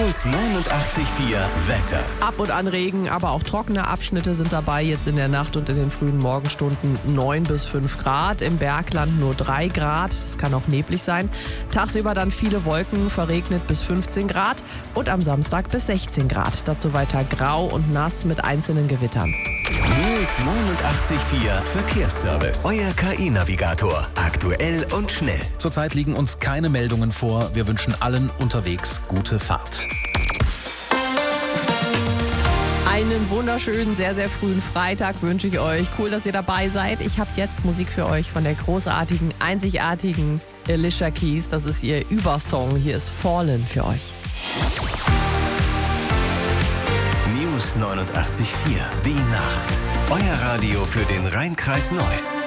News 89.4 Wetter. Ab und an Regen, aber auch trockene Abschnitte sind dabei. Jetzt in der Nacht und in den frühen Morgenstunden 9 bis 5 Grad. Im Bergland nur 3 Grad. Das kann auch neblig sein. Tagsüber dann viele Wolken, verregnet bis 15 Grad. Und am Samstag bis 16 Grad. Dazu weiter grau und nass mit einzelnen Gewittern. News 89.4 Verkehrsservice. Euer KI-Navigator. Aktuell und schnell. Zurzeit liegen uns keine Meldungen vor. Wir wünschen allen unterwegs gute Fahrt. Einen wunderschönen, sehr, sehr frühen Freitag wünsche ich euch. Cool, dass ihr dabei seid. Ich habe jetzt Musik für euch von der großartigen, einzigartigen Alicia Keys. Das ist ihr Übersong. Hier ist Fallen für euch. News 89.4. Die Nacht. Euer Radio für den Rhein-Kreis Neuss.